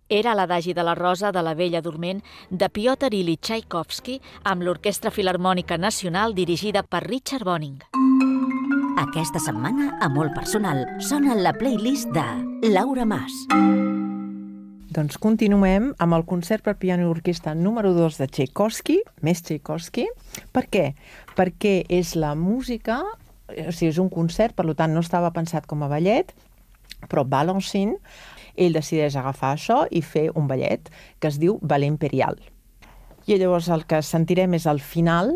Era l'adagi de la Rosa de la Bella Dorment de Piotr Ilyich Txaikovski amb l'Orquestra Filharmònica Nacional dirigida per Richard Boning. Aquesta setmana, a Molt Personal, sona la playlist de Laura Mas. Doncs continuem amb el concert per piano i orquestra número 2 de Txaikovski, més Txaikovski. Per què? Perquè és la música, o sigui, és un concert, per tant no estava pensat com a ballet, però Balanchine, ell decideix agafar això i fer un ballet que es diu Ballet Imperial. I llavors el que sentirem és el final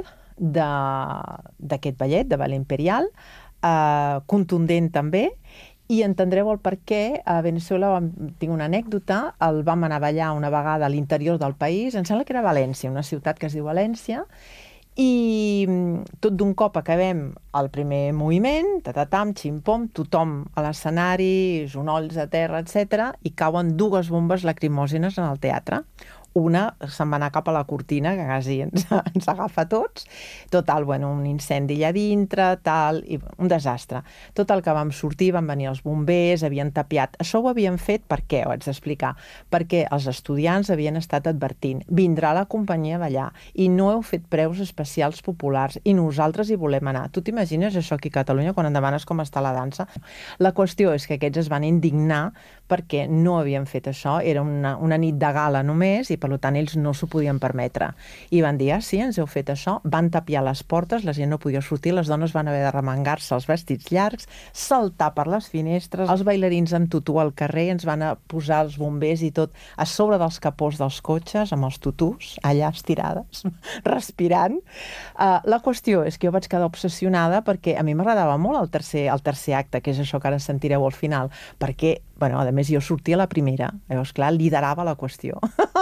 d'aquest ballet, de Ballet Imperial, contundent també, i entendreu el per què. A Veneçuela tinc una anècdota, el vam anar a ballar una vegada a l'interior del país, em sembla que era València, una ciutat que es diu València, i tot d'un cop acabem el primer moviment, tatatam, ximpom, tothom a l'escenari, jonolls a terra, etc., i cauen 2 bombes lacrimògenes en el teatre. Una se'n va anar cap a la cortina, que quasi ens agafa a tots. Total, bueno, un incendi allà dintre, tal, i un desastre. Total, que vam sortir, van venir els bombers, havien tapiat. Això ho havien fet per què, ho haig d'explicar? Perquè els estudiants havien estat advertint, vindrà la companyia a ballar i no heu fet preus especials populars i nosaltres hi volem anar. Tu t'imagines això aquí a Catalunya quan em demanes com està la dansa? La qüestió és que aquests es van indignar perquè no havien fet això, era una nit de gala només i per tant ells no s'ho podien permetre. I van dir, sí, ens heu fet això, van tapiar les portes, la gent no podia sortir, les dones van haver de remengar-se els vestits llargs, saltar per les finestres, els bailarins amb tutú al carrer, ens van posar els bombers i tot a sobre dels capós dels cotxes, amb els tutús, allà estirades, respirant. La qüestió és que jo vaig quedar obsessionada perquè a mi m'agradava molt el tercer acte, que és això que ara sentireu al final, perquè bueno, a més jo sortia a la primera, llavors clar, liderava la qüestió.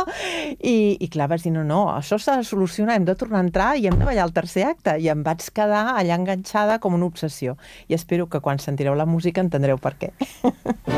I clar, vaig dir, no, això s'ha de solucionar, hem de tornar a entrar i hem de ballar el tercer acte. I em vaig quedar allà enganxada com una obsessió. I espero que quan sentireu la música entendreu per què.